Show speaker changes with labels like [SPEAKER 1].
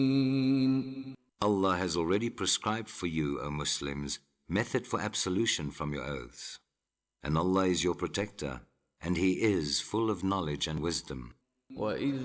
[SPEAKER 1] Allah has already prescribed for you, O Muslims, method for absolution from your oaths. And Allah is your protector, and He is full of knowledge and wisdom.